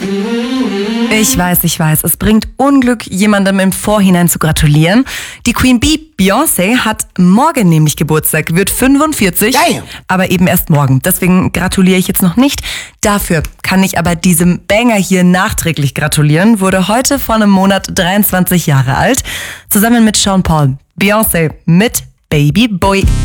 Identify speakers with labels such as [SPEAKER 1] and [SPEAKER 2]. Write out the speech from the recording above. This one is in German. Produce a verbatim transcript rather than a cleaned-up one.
[SPEAKER 1] Ich weiß, ich weiß, es bringt Unglück, jemandem im Vorhinein zu gratulieren. Die Queen Bee, Beyoncé, hat morgen nämlich Geburtstag, wird fünfundvierzig,
[SPEAKER 2] Geil.
[SPEAKER 1] aber eben erst morgen. Deswegen gratuliere ich jetzt noch nicht. Dafür kann ich aber diesem Banger hier nachträglich gratulieren. Wurde heute vor einem Monat dreiundzwanzig Jahre alt. Zusammen mit Sean Paul. Beyoncé mit Baby Boy.